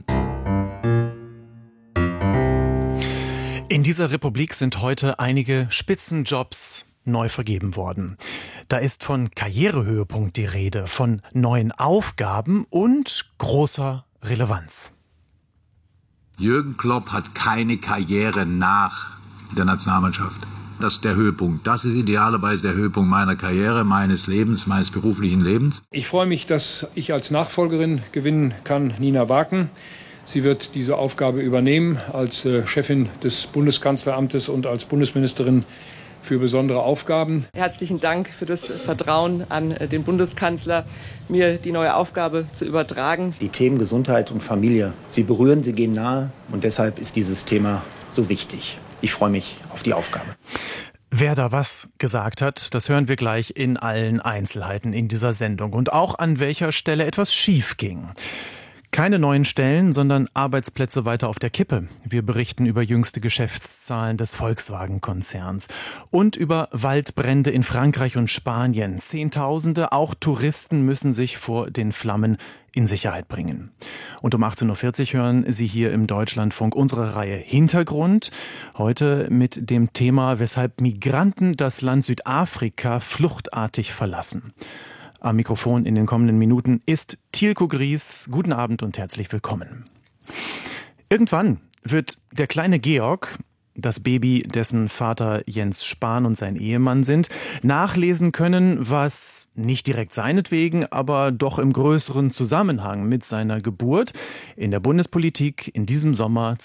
In dieser Republik sind heute einige Spitzenjobs neu vergeben worden. Da ist von Karrierehöhepunkt die Rede, von neuen Aufgaben und großer Relevanz. Jürgen Klopp hat keine Karriere nach der Nationalmannschaft. Das ist der Höhepunkt. Das ist idealerweise der Höhepunkt meiner Karriere, meines Lebens, meines beruflichen Lebens. Ich freue mich, dass ich als Nachfolgerin gewinnen kann Nina Waken. Sie wird diese Aufgabe übernehmen als Chefin des Bundeskanzleramtes und als Bundesministerin für besondere Aufgaben. Herzlichen Dank für das Vertrauen an den Bundeskanzler, mir die neue Aufgabe zu übertragen. Die Themen Gesundheit und Familie, sie berühren, sie gehen nahe und deshalb ist dieses Thema so wichtig. Ich freue mich auf die Aufgabe. Wer da was gesagt hat, das hören wir gleich in allen Einzelheiten in dieser Sendung und auch an welcher Stelle etwas schief ging. Keine neuen Stellen, sondern Arbeitsplätze weiter auf der Kippe. Wir berichten über jüngste Geschäftszahlen des Volkswagen-Konzerns und über Waldbrände in Frankreich und Spanien. Zehntausende, auch Touristen, müssen sich vor den Flammen in Sicherheit bringen. Und um 18.40 Uhr hören Sie hier im Deutschlandfunk unsere Reihe Hintergrund. Heute mit dem Thema, weshalb Migranten das Land Südafrika fluchtartig verlassen. Am Mikrofon in den kommenden Minuten ist Thielko Gries. Guten Abend und herzlich willkommen. Irgendwann wird der kleine Georg, das Baby, dessen Vater Jens Spahn und sein Ehemann sind, nachlesen können, was nicht direkt seinetwegen, aber doch im größeren Zusammenhang mit seiner Geburt in der Bundespolitik in diesem Sommer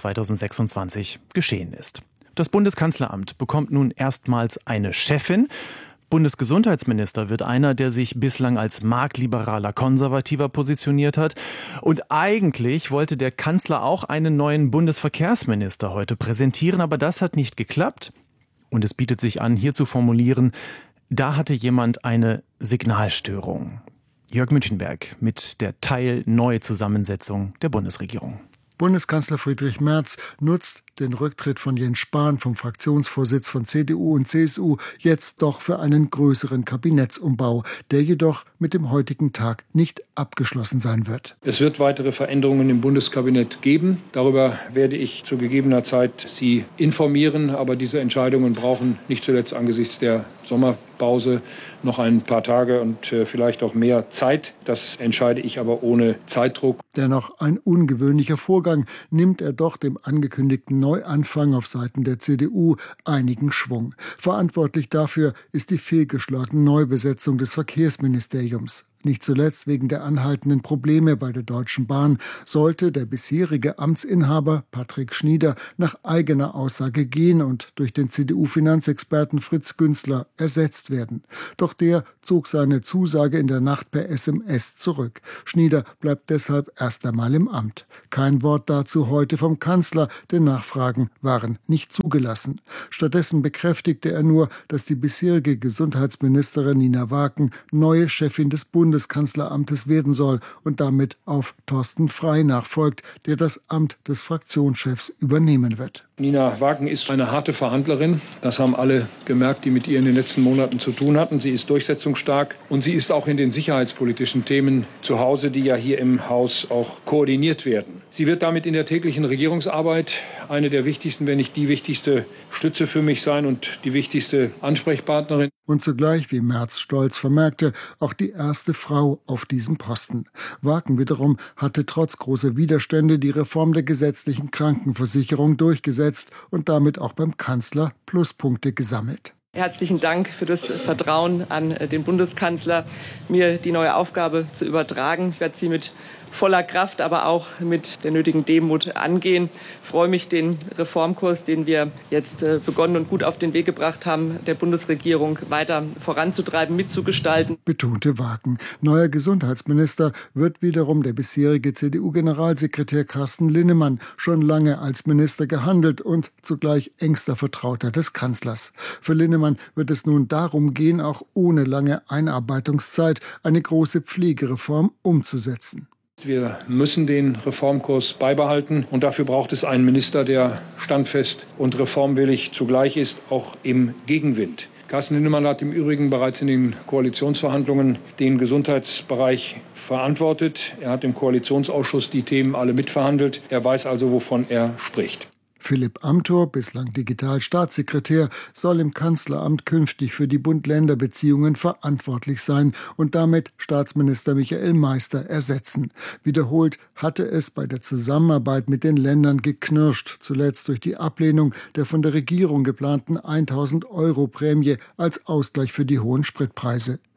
2026 geschehen ist. Das Bundeskanzleramt bekommt nun erstmals eine Chefin. Bundesgesundheitsminister wird einer, der sich bislang als marktliberaler Konservativer positioniert hat. Und eigentlich wollte der Kanzler auch einen neuen Bundesverkehrsminister heute präsentieren, aber das hat nicht geklappt. Und es bietet sich an, hier zu formulieren, da hatte jemand eine Signalstörung. Jörg Münchenberg mit der Teilneuzusammensetzung der Bundesregierung. Bundeskanzler Friedrich Merz nutzt den Rücktritt von Jens Spahn vom Fraktionsvorsitz von CDU und CSU jetzt doch für einen größeren Kabinettsumbau, der jedoch mit dem heutigen Tag nicht abgeschlossen sein wird. Es wird weitere Veränderungen im Bundeskabinett geben. Darüber werde ich zu gegebener Zeit Sie informieren. Aber diese Entscheidungen brauchen nicht zuletzt angesichts der Sommerpause noch ein paar Tage und vielleicht auch mehr Zeit. Das entscheide ich aber ohne Zeitdruck. Dennoch ein ungewöhnlicher Vorgang, nimmt er doch dem angekündigten Neuanfang auf Seiten der CDU einigen Schwung. Verantwortlich dafür ist die fehlgeschlagene Neubesetzung des Verkehrsministeriums. Nicht zuletzt wegen der anhaltenden Probleme bei der Deutschen Bahn sollte der bisherige Amtsinhaber Patrick Schnieder nach eigener Aussage gehen und durch den CDU-Finanzexperten Fritz Günzler ersetzt werden. Doch der zog seine Zusage in der Nacht per SMS zurück. Schnieder bleibt deshalb erst einmal im Amt. Kein Wort dazu heute vom Kanzler, denn Nachfragen waren nicht zugelassen. Stattdessen bekräftigte er nur, dass die bisherige Gesundheitsministerin Nina Waken neue Chefin des Bundeskanzleramtes werden soll und damit auf Thorsten Frey nachfolgt, der das Amt des Fraktionschefs übernehmen wird. Nina Waken ist eine harte Verhandlerin. Das haben alle gemerkt, die mit ihr in den letzten Monaten zu tun hatten. Sie ist durchsetzungsstark und sie ist auch in den sicherheitspolitischen Themen zu Hause, die ja hier im Haus auch koordiniert werden. Sie wird damit in der täglichen Regierungsarbeit eine der wichtigsten, wenn nicht die wichtigste Stütze für mich sein und die wichtigste Ansprechpartnerin. Und zugleich, wie Merz stolz vermerkte, auch die erste Frau auf diesem Posten. Waken wiederum hatte trotz großer Widerstände die Reform der gesetzlichen Krankenversicherung durchgesetzt und damit auch beim Kanzler Pluspunkte gesammelt. Herzlichen Dank für das Vertrauen an den Bundeskanzler, mir die neue Aufgabe zu übertragen. Ich werde sie mit voller Kraft, aber auch mit der nötigen Demut angehen. Ich freue mich, den Reformkurs, den wir jetzt begonnen und gut auf den Weg gebracht haben, der Bundesregierung weiter voranzutreiben, mitzugestalten. Betonte Waken. Neuer Gesundheitsminister wird wiederum der bisherige CDU-Generalsekretär Carsten Linnemann, schon lange als Minister gehandelt und zugleich engster Vertrauter des Kanzlers. Für Linnemann wird es nun darum gehen, auch ohne lange Einarbeitungszeit eine große Pflegereform umzusetzen. Wir müssen den Reformkurs beibehalten und dafür braucht es einen Minister, der standfest und reformwillig zugleich ist, auch im Gegenwind. Carsten Linnemann hat im Übrigen bereits in den Koalitionsverhandlungen den Gesundheitsbereich verantwortet. Er hat im Koalitionsausschuss die Themen alle mitverhandelt. Er weiß also, wovon er spricht. Philipp Amthor, bislang Digitalstaatssekretär, soll im Kanzleramt künftig für die Bund-Länder-Beziehungen verantwortlich sein und damit Staatsminister Michael Meister ersetzen. Wiederholt hatte es bei der Zusammenarbeit mit den Ländern geknirscht, zuletzt durch die Ablehnung der von der Regierung geplanten 1.000 € Prämie als Ausgleich für die hohen Spritpreise.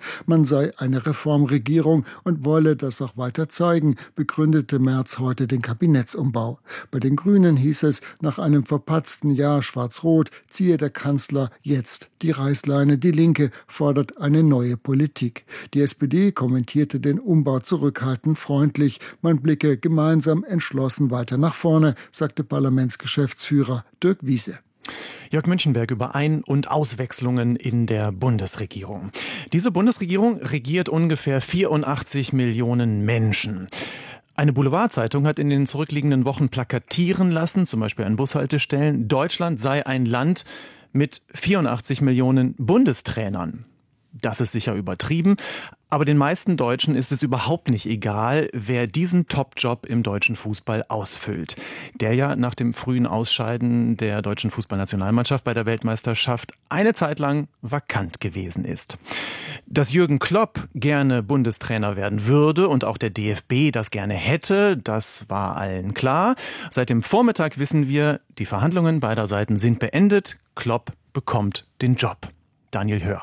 Man sei eine Reformregierung und wolle das auch weiter zeigen, begründete Merz heute den Kabinettsumbau. Bei den Grünen hieß es, nach einem verpatzten Jahr Schwarz-Rot ziehe der Kanzler jetzt die Reißleine. Die Linke fordert eine neue Politik. Die SPD kommentierte den Umbau zurückhaltend freundlich. Man blicke gemeinsam entschlossen weiter nach vorne, sagte Parlamentsgeschäftsführer Dirk Wiese. Jörg Münchenberg über Ein- und Auswechslungen in der Bundesregierung. Diese Bundesregierung regiert ungefähr 84 Millionen Menschen. Eine Boulevardzeitung hat in den zurückliegenden Wochen plakatieren lassen, zum Beispiel an Bushaltestellen, Deutschland sei ein Land mit 84 Millionen Bundestrainern. Das ist sicher übertrieben, aber den meisten Deutschen ist es überhaupt nicht egal, wer diesen Top-Job im deutschen Fußball ausfüllt. Der ja nach dem frühen Ausscheiden der deutschen Fußballnationalmannschaft bei der Weltmeisterschaft eine Zeit lang vakant gewesen ist. Dass Jürgen Klopp gerne Bundestrainer werden würde und auch der DFB das gerne hätte, das war allen klar. Seit dem Vormittag wissen wir, die Verhandlungen beider Seiten sind beendet. Klopp bekommt den Job. Daniel Hör.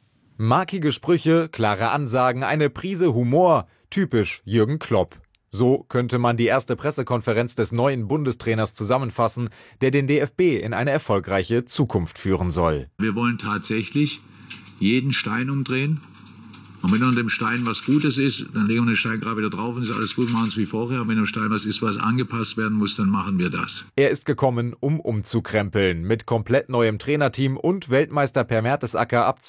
Markige Sprüche, klare Ansagen, eine Prise Humor, typisch Jürgen Klopp. So könnte man die erste Pressekonferenz des neuen Bundestrainers zusammenfassen, der den DFB in eine erfolgreiche Zukunft führen soll. Wir wollen tatsächlich jeden Stein umdrehen. Und wenn unter dem Stein was Gutes ist, dann legen wir den Stein gerade wieder drauf und ist alles gut, machen es wie vorher. Und wenn unter dem Stein was ist, was angepasst werden muss, dann machen wir das. Er ist gekommen, um umzukrempeln, mit komplett neuem Trainerteam und Weltmeister Per Mertesacker ab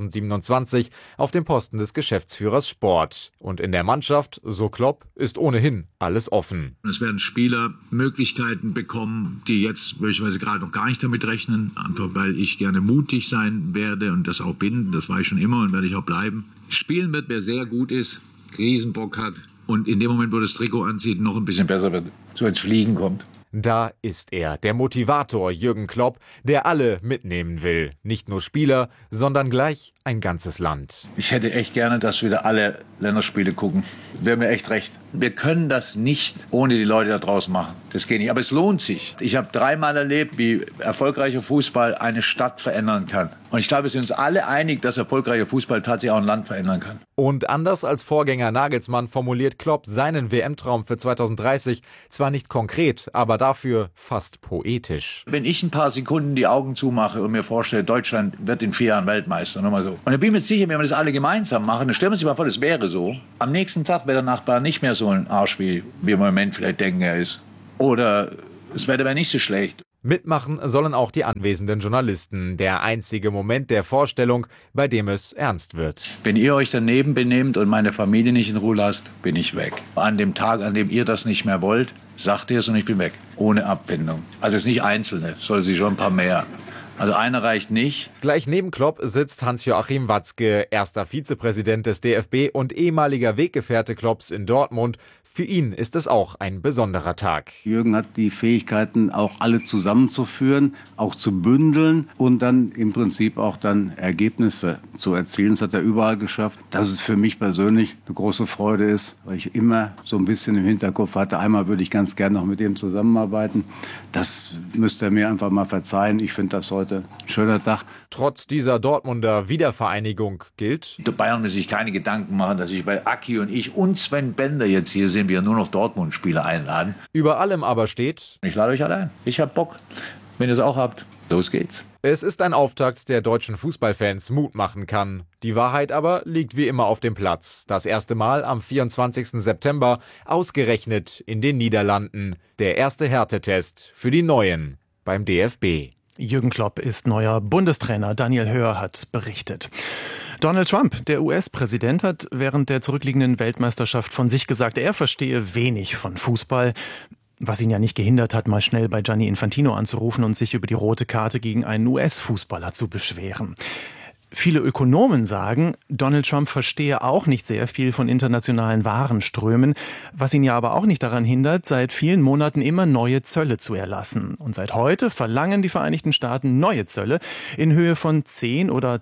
2027 auf dem Posten des Geschäftsführers Sport. Und in der Mannschaft, so Klopp, ist ohnehin alles offen. Es werden Spieler Möglichkeiten bekommen, die jetzt möglicherweise gerade noch gar nicht damit rechnen, einfach weil ich gerne mutig sein werde und das auch bin. Das war ich schon immer und werde ich auch bleiben. Spielen wird, wer sehr gut ist, Riesenbock hat und in dem Moment, wo das Trikot anzieht, noch ein bisschen besser wird, so ins Fliegen kommt. Da ist er, der Motivator Jürgen Klopp, der alle mitnehmen will. Nicht nur Spieler, sondern gleich ein ganzes Land. Ich hätte echt gerne, dass wieder alle Länderspiele gucken. Wäre mir echt recht. Wir können das nicht ohne die Leute da draußen machen. Das geht nicht. Aber es lohnt sich. Ich habe 3-mal erlebt, wie erfolgreicher Fußball eine Stadt verändern kann. Und ich glaube, wir sind uns alle einig, dass erfolgreicher Fußball tatsächlich auch ein Land verändern kann. Und anders als Vorgänger Nagelsmann formuliert Klopp seinen WM-Traum für 2030 zwar nicht konkret, aber dafür fast poetisch. Wenn ich ein paar Sekunden die Augen zumache und mir vorstelle, Deutschland wird in 4 Jahren Weltmeister, nochmal so. Und ich bin mir sicher, wenn wir das alle gemeinsam machen, dann stellen wir uns mal vor, das wäre so. Am nächsten Tag wäre der Nachbar nicht mehr so ein Arsch, wie wir im Moment vielleicht denken, er ist. Oder das Wetter wäre nicht so schlecht. Mitmachen sollen auch die anwesenden Journalisten. Der einzige Moment der Vorstellung, bei dem es ernst wird. Wenn ihr euch daneben benehmt und meine Familie nicht in Ruhe lasst, bin ich weg. An dem Tag, an dem ihr das nicht mehr wollt, sagt ihr es und ich bin weg. Ohne Abbindung. Also es ist nicht Einzelne, soll sie schon ein paar mehr. Also einer reicht nicht. Gleich neben Klopp sitzt Hans-Joachim Watzke, erster Vizepräsident des DFB und ehemaliger Weggefährte Klopps in Dortmund. Für ihn ist es auch ein besonderer Tag. Jürgen hat die Fähigkeiten, auch alle zusammenzuführen, auch zu bündeln und dann im Prinzip auch dann Ergebnisse zu erzielen. Das hat er überall geschafft. Dass es für mich persönlich eine große Freude ist, weil ich immer so ein bisschen im Hinterkopf hatte, einmal würde ich ganz gerne noch mit ihm zusammenarbeiten. Das müsste er mir einfach mal verzeihen. Ich finde das heute ein schöner Tag. Trotz dieser Dortmunder Wiedervereinigung gilt: Die Bayern müssen sich keine Gedanken machen, dass ich bei Aki und ich und Sven Bender jetzt hier sind, wir nur noch Dortmund-Spieler einladen. Über allem aber steht: Ich lade euch allein. Ich hab Bock. Wenn ihr es auch habt, los geht's. Es ist ein Auftakt, der deutschen Fußballfans Mut machen kann. Die Wahrheit aber liegt wie immer auf dem Platz. Das erste Mal am 24. September, ausgerechnet in den Niederlanden. Der erste Härtetest für die Neuen beim DFB. Jürgen Klopp ist neuer Bundestrainer. Daniel Hör hat berichtet. Donald Trump, der US-Präsident, hat während der zurückliegenden Weltmeisterschaft von sich gesagt, er verstehe wenig von Fußball. Was ihn ja nicht gehindert hat, mal schnell bei Gianni Infantino anzurufen und sich über die rote Karte gegen einen US-Fußballer zu beschweren. Viele Ökonomen sagen, Donald Trump verstehe auch nicht sehr viel von internationalen Warenströmen, was ihn ja aber auch nicht daran hindert, seit vielen Monaten immer neue Zölle zu erlassen. Und seit heute verlangen die Vereinigten Staaten neue Zölle in Höhe von 10 oder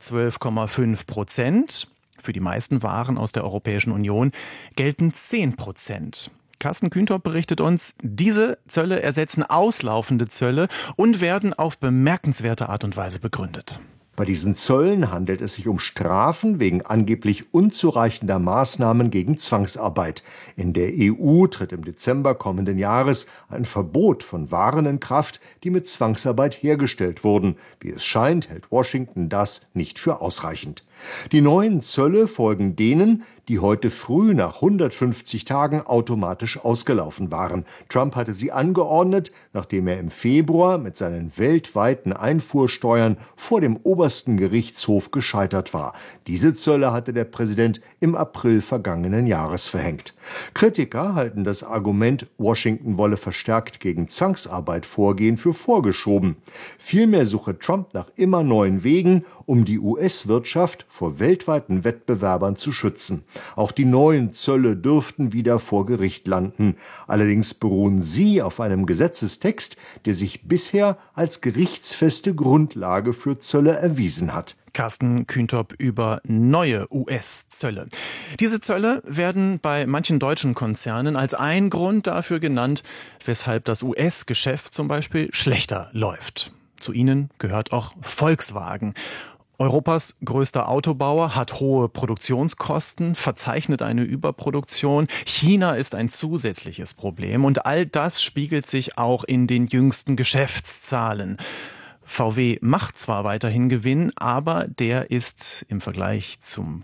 12,5%. Für die meisten Waren aus der Europäischen Union gelten 10%. Carsten Kühntorp berichtet uns, diese Zölle ersetzen auslaufende Zölle und werden auf bemerkenswerte Art und Weise begründet. Bei diesen Zöllen handelt es sich um Strafen wegen angeblich unzureichender Maßnahmen gegen Zwangsarbeit. In der EU tritt im Dezember kommenden Jahres ein Verbot von Waren in Kraft, die mit Zwangsarbeit hergestellt wurden. Wie es scheint, hält Washington das nicht für ausreichend. Die neuen Zölle folgen denen, die heute früh nach 150 Tagen automatisch ausgelaufen waren. Trump hatte sie angeordnet, nachdem er im Februar mit seinen weltweiten Einfuhrsteuern vor dem obersten Gerichtshof gescheitert war. Diese Zölle hatte der Präsident im April vergangenen Jahres verhängt. Kritiker halten das Argument, Washington wolle verstärkt gegen Zwangsarbeit vorgehen, für vorgeschoben. Vielmehr suche Trump nach immer neuen Wegen, um die US-Wirtschaft vor weltweiten Wettbewerbern zu schützen. Auch die neuen Zölle dürften wieder vor Gericht landen. Allerdings beruhen sie auf einem Gesetzestext, der sich bisher als gerichtsfeste Grundlage für Zölle erwiesen hat. Carsten Kühntop über neue US-Zölle. Diese Zölle werden bei manchen deutschen Konzernen als ein Grund dafür genannt, weshalb das US-Geschäft zum Beispiel schlechter läuft. Zu ihnen gehört auch Volkswagen. Europas größter Autobauer hat hohe Produktionskosten, verzeichnet eine Überproduktion. China ist ein zusätzliches Problem und all das spiegelt sich auch in den jüngsten Geschäftszahlen. VW macht zwar weiterhin Gewinn, aber der ist im Vergleich zum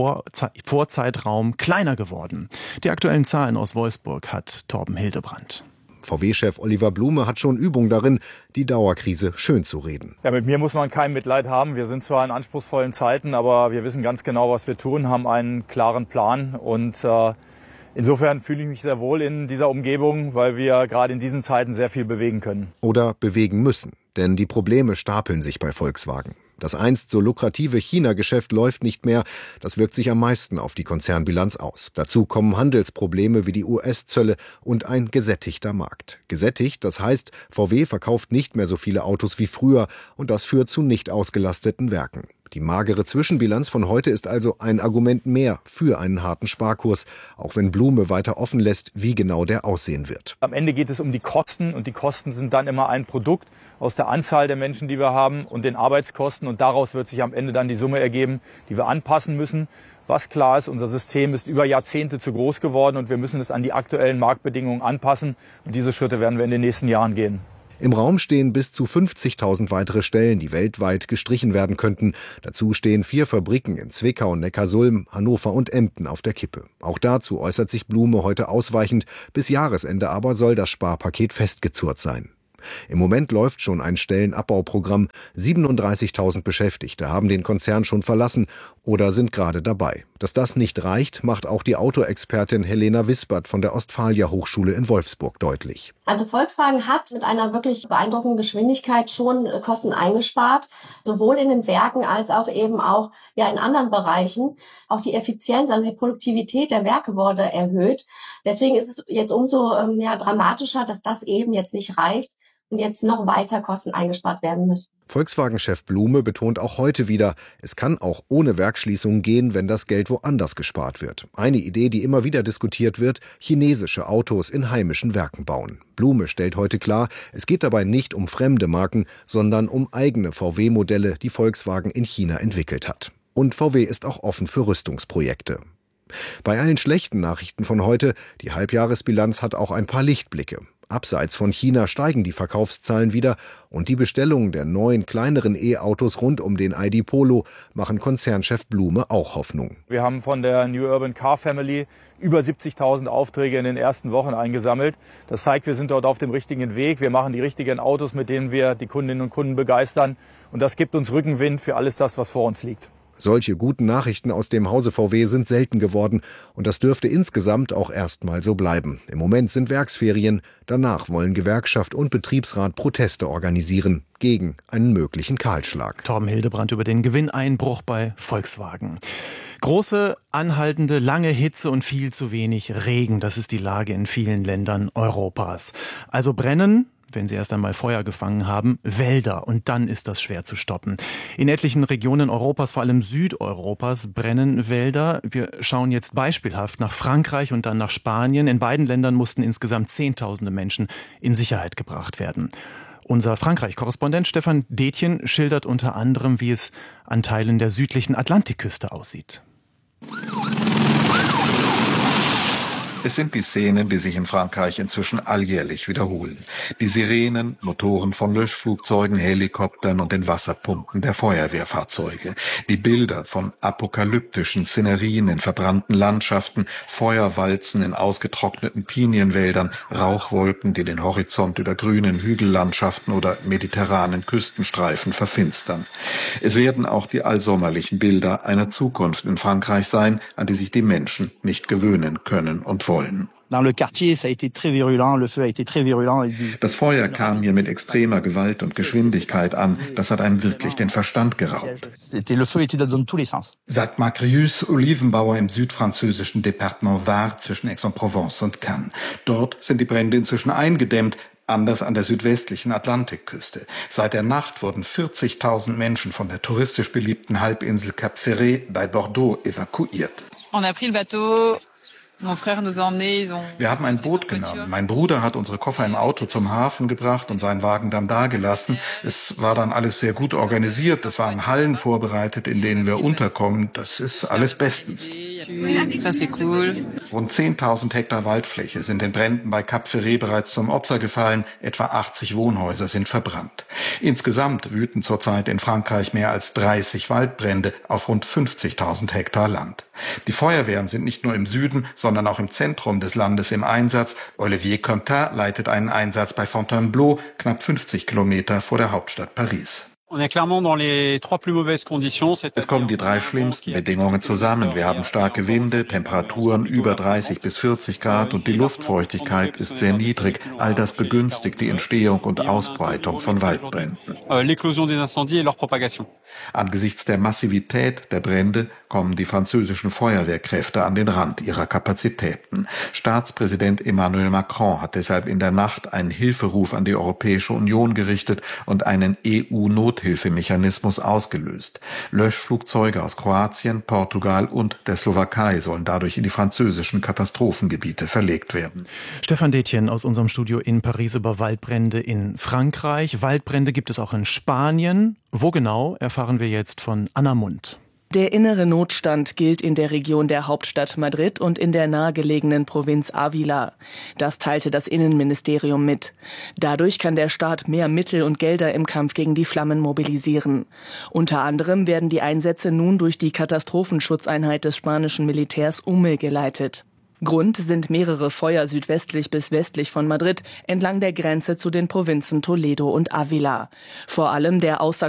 Vorzeitraum kleiner geworden. Die aktuellen Zahlen aus Wolfsburg hat Torben Hildebrandt. VW-Chef Oliver Blume hat schon Übung darin, die Dauerkrise schön zu reden. Ja, mit mir muss man kein Mitleid haben. Wir sind zwar in anspruchsvollen Zeiten, aber wir wissen ganz genau, was wir tun, haben einen klaren Plan. Und insofern fühle ich mich sehr wohl in dieser Umgebung, weil wir gerade in diesen Zeiten sehr viel bewegen können. Oder bewegen müssen, denn die Probleme stapeln sich bei Volkswagen. Das einst so lukrative China-Geschäft läuft nicht mehr. Das wirkt sich am meisten auf die Konzernbilanz aus. Dazu kommen Handelsprobleme wie die US-Zölle und ein gesättigter Markt. Gesättigt, das heißt, VW verkauft nicht mehr so viele Autos wie früher und das führt zu nicht ausgelasteten Werken. Die magere Zwischenbilanz von heute ist also ein Argument mehr für einen harten Sparkurs, auch wenn Blume weiter offen lässt, wie genau der aussehen wird. Am Ende geht es um die Kosten und die Kosten sind dann immer ein Produkt aus der Anzahl der Menschen, die wir haben und den Arbeitskosten und daraus wird sich am Ende dann die Summe ergeben, die wir anpassen müssen. Was klar ist, unser System ist über Jahrzehnte zu groß geworden und wir müssen es an die aktuellen Marktbedingungen anpassen und diese Schritte werden wir in den nächsten Jahren gehen. Im Raum stehen bis zu 50.000 weitere Stellen, die weltweit gestrichen werden könnten. Dazu stehen 4 Fabriken in Zwickau, Neckarsulm, Hannover und Emden auf der Kippe. Auch dazu äußert sich Blume heute ausweichend. Bis Jahresende aber soll das Sparpaket festgezurrt sein. Im Moment läuft schon ein Stellenabbauprogramm. 37.000 Beschäftigte haben den Konzern schon verlassen oder sind gerade dabei. Dass das nicht reicht, macht auch die Autoexpertin Helena Wispert von der Ostfalia Hochschule in Wolfsburg deutlich. Also Volkswagen hat mit einer wirklich beeindruckenden Geschwindigkeit schon Kosten eingespart, sowohl in den Werken als auch eben auch in anderen Bereichen. Auch die Effizienz, also die Produktivität der Werke wurde erhöht. Deswegen ist es jetzt umso dramatischer, dass das eben jetzt nicht reicht und jetzt noch weiter Kosten eingespart werden müssen. Volkswagen-Chef Blume betont auch heute wieder, es kann auch ohne Werksschließungen gehen, wenn das Geld woanders gespart wird. Eine Idee, die immer wieder diskutiert wird, chinesische Autos in heimischen Werken bauen. Blume stellt heute klar, es geht dabei nicht um fremde Marken, sondern um eigene VW-Modelle, die Volkswagen in China entwickelt hat. Und VW ist auch offen für Rüstungsprojekte. Bei allen schlechten Nachrichten von heute, die Halbjahresbilanz hat auch ein paar Lichtblicke. Abseits von China steigen die Verkaufszahlen wieder und die Bestellungen der neuen, kleineren E-Autos rund um den ID Polo machen Konzernchef Blume auch Hoffnung. Wir haben von der New Urban Car Family über 70.000 Aufträge in den ersten Wochen eingesammelt. Das zeigt, wir sind dort auf dem richtigen Weg. Wir machen die richtigen Autos, mit denen wir die Kundinnen und Kunden begeistern. Und das gibt uns Rückenwind für alles das, was vor uns liegt. Solche guten Nachrichten aus dem Hause VW sind selten geworden und das dürfte insgesamt auch erstmal so bleiben. Im Moment sind Werksferien, danach wollen Gewerkschaft und Betriebsrat Proteste organisieren gegen einen möglichen Kahlschlag. Torben Hildebrandt über den Gewinneinbruch bei Volkswagen. Große, anhaltende, lange Hitze und viel zu wenig Regen, das ist die Lage in vielen Ländern Europas. Also brennen, wenn sie erst einmal Feuer gefangen haben, Wälder und dann ist das schwer zu stoppen. In etlichen Regionen Europas, vor allem Südeuropas, brennen Wälder. Wir schauen jetzt beispielhaft nach Frankreich und dann nach Spanien. In beiden Ländern mussten insgesamt Zehntausende Menschen in Sicherheit gebracht werden. Unser Frankreich-Korrespondent Stefan Detjen schildert unter anderem, wie es an Teilen der südlichen Atlantikküste aussieht. Es sind die Szenen, die sich in Frankreich inzwischen alljährlich wiederholen. Die Sirenen, Motoren von Löschflugzeugen, Helikoptern und den Wasserpumpen der Feuerwehrfahrzeuge. Die Bilder von apokalyptischen Szenerien in verbrannten Landschaften, Feuerwalzen in ausgetrockneten Pinienwäldern, Rauchwolken, die den Horizont über grünen Hügellandschaften oder mediterranen Küstenstreifen verfinstern. Es werden auch die allsommerlichen Bilder einer Zukunft in Frankreich sein, an die sich die Menschen nicht gewöhnen können und wollen. Das Feuer kam hier mit extremer Gewalt und Geschwindigkeit an. Das hat einem wirklich den Verstand geraubt. Sagt Marc Rius, Olivenbauer im südfranzösischen Departement Var zwischen Aix-en-Provence und Cannes. Dort sind die Brände inzwischen eingedämmt, anders an der südwestlichen Atlantikküste. Seit der Nacht wurden 40.000 Menschen von der touristisch beliebten Halbinsel Cap Ferret bei Bordeaux evakuiert. Wir haben ein Boot genommen. Mein Bruder hat unsere Koffer im Auto zum Hafen gebracht und seinen Wagen dann dagelassen. Es war dann alles sehr gut organisiert. Es waren Hallen vorbereitet, in denen wir unterkommen. Das ist alles bestens. Rund 10.000 Hektar Waldfläche sind den Bränden bei Cap Ferret bereits zum Opfer gefallen. Etwa 80 Wohnhäuser sind verbrannt. Insgesamt wüten zurzeit in Frankreich mehr als 30 Waldbrände auf rund 50.000 Hektar Land. Die Feuerwehren sind nicht nur im Süden, sondern auch im Zentrum des Landes im Einsatz. Olivier Comtat leitet einen Einsatz bei Fontainebleau, knapp 50 Kilometer vor der Hauptstadt Paris. Es kommen die drei schlimmsten Bedingungen zusammen. Wir haben starke Winde, Temperaturen über 30 bis 40 Grad und die Luftfeuchtigkeit ist sehr niedrig. All das begünstigt die Entstehung und Ausbreitung von Waldbränden. Angesichts der Massivität der Brände kommen die französischen Feuerwehrkräfte an den Rand ihrer Kapazitäten. Staatspräsident Emmanuel Macron hat deshalb in der Nacht einen Hilferuf an die Europäische Union gerichtet und einen EU-Nothilfemechanismus ausgelöst. Löschflugzeuge aus Kroatien, Portugal und der Slowakei sollen dadurch in die französischen Katastrophengebiete verlegt werden. Stefan Detjen aus unserem Studio in Paris über Waldbrände in Frankreich. Waldbrände gibt es auch in Spanien. Wo genau, erfahren wir jetzt von Anna Mund. Der innere Notstand gilt in der Region der Hauptstadt Madrid und in der nahegelegenen Provinz Ávila. Das teilte das Innenministerium mit. Dadurch kann der Staat mehr Mittel und Gelder im Kampf gegen die Flammen mobilisieren. Unter anderem werden die Einsätze nun durch die Katastrophenschutzeinheit des spanischen Militärs UME geleitet. Grund sind mehrere Feuer südwestlich bis westlich von Madrid entlang der Grenze zu den Provinzen Toledo und Ávila. Vor allem der